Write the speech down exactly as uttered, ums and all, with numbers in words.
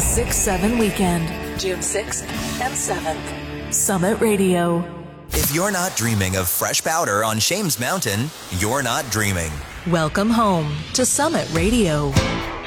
six seven weekend, June sixth and seventh. Summit Radio. If you're not dreaming of fresh powder on Shames Mountain, you're not dreaming. Welcome home to Summit Radio.